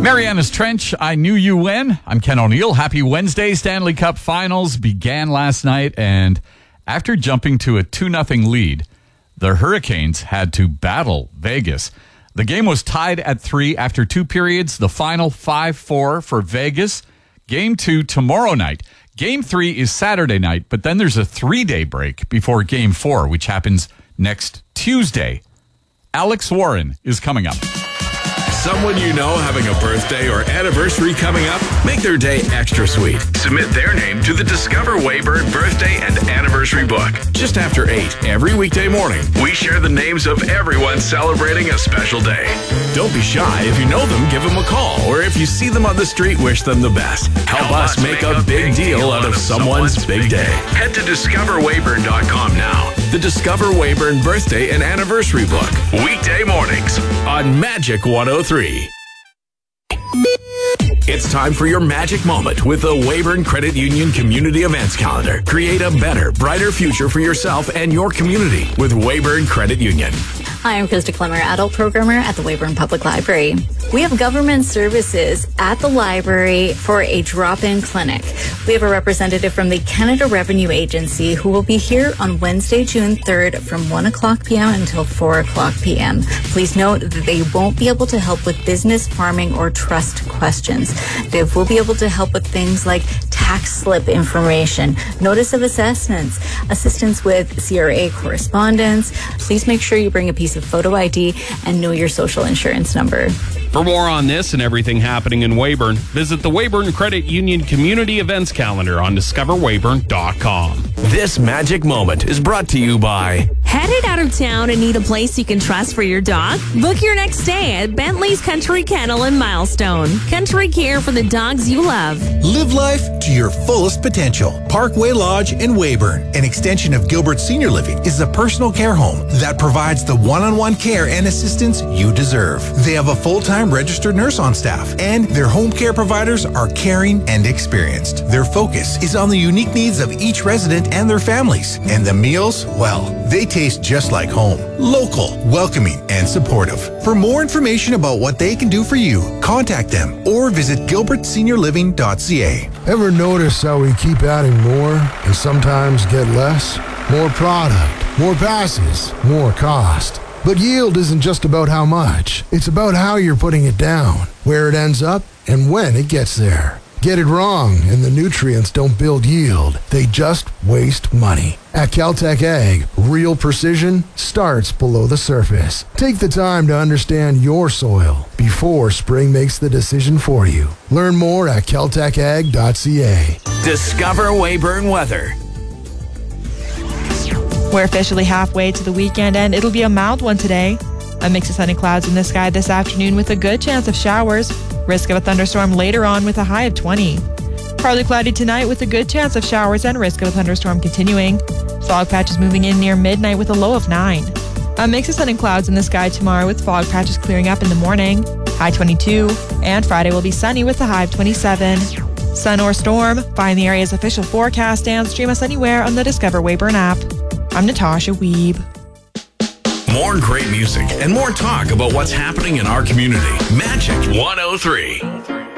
Mariana's Trench, I Knew You When. I'm Ken O'Neill. Happy Wednesday. Stanley Cup Finals began last night, and after jumping to a 2-0 lead, the Hurricanes had to battle Vegas. The game was tied at 3 after 2 periods. The final 5-4 for Vegas. Game 2 tomorrow night. Game 3 is Saturday night, but then there's a 3-day break before Game 4, which happens next Tuesday. Alex Warren is coming up. Someone you know having a birthday or anniversary coming up? Make their day extra sweet. Submit their name to the Discover Weyburn Birthday and Anniversary Book. Just after 8 every weekday morning, we share the names of everyone celebrating a special day. Don't be shy. If you know them, give them a call. Or if you see them on the street, wish them the best. Help us make a big deal out of someone's big day. Head to discoverweyburn.com now. The Discover Weyburn Birthday and Anniversary Book. Weekday mornings on Magic 103. It's time for your magic moment with the Weyburn Credit Union Community Events Calendar. Create a better, brighter future for yourself and your community with Weyburn Credit Union. Hi, I'm Krista Clemmer, adult programmer at the Weyburn Public Library. We have government services at the library for a drop-in clinic. We have a representative from the Canada Revenue Agency who will be here on Wednesday, June 3rd from 1 o'clock p.m. until 4 o'clock p.m. Please note that they won't be able to help with business, farming, or trust questions. They will be able to help with things like tax slip information, notice of assessments, assistance with CRA correspondence. Please make sure you bring a piece of photo ID and know your social insurance number. For more on this and everything happening in Weyburn, visit the Weyburn Credit Union Community Events Calendar on discoverweyburn.com. This magic moment is brought to you by... Headed out of town and need a place you can trust for your dog? Book your next stay at Bentley's Country Kennel in Milestone. Country care for the dogs you love. Live life to your fullest potential. Parkway Lodge in Weyburn, an extension of Gilbert Senior Living, is a personal care home that provides the one-on-one care and assistance you deserve. They have a full-time registered nurse on staff, and their home care providers are caring and experienced. Their focus is on the unique needs of each resident and their families. And the meals, well, they taste just like home. Local, welcoming, and supportive. For more information about what they can do for you, contact them or visit gilbertseniorliving.ca. Ever notice how we keep adding more and sometimes get less? More product, more passes, more cost. But yield isn't just about how much. It's about how you're putting it down, where it ends up, and when it gets there. Get it wrong, and the nutrients don't build yield. They just waste money. At Caltech Ag, real precision starts below the surface. Take the time to understand your soil before spring makes the decision for you. Learn more at caltechag.ca. Discover Weyburn Weather. We're officially halfway to the weekend, and it'll be a mild one today. A mix of sun and clouds in the sky this afternoon with a good chance of showers. Risk of a thunderstorm later on with a high of 20. Partly cloudy tonight with a good chance of showers and risk of a thunderstorm continuing. Fog patches moving in near midnight with a low of 9. A mix of sun and clouds in the sky tomorrow with fog patches clearing up in the morning. High 22. And Friday will be sunny with a high of 27. Sun or storm? Find the area's official forecast and stream us anywhere on the Discover Weyburn app. I'm Natasha Weeb. More great music and more talk about what's happening in our community. Magic 103.